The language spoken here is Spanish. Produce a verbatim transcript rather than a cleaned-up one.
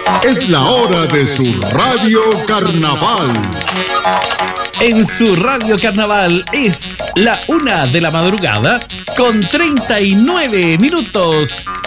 Es la hora de su Radio Carnaval. En su Radio Carnaval es la una de la madrugada con treinta y nueve minutos.